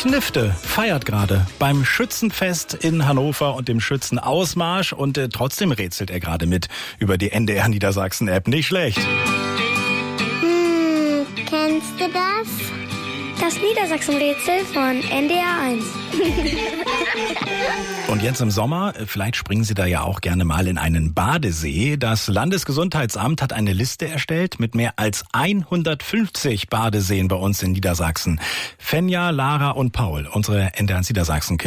Knifte feiert gerade beim Schützenfest in Hannover und dem Schützenausmarsch und trotzdem rätselt er gerade mit über die NDR Niedersachsen App. Nicht schlecht. Kennst du das? Das Niedersachsen-Rätsel von NDR 1. Und jetzt im Sommer, vielleicht springen Sie da ja auch gerne mal in einen Badesee. Das Landesgesundheitsamt hat eine Liste erstellt mit mehr als 150 Badeseen bei uns in Niedersachsen. Fenja, Lara und Paul, unsere NDR Niedersachsen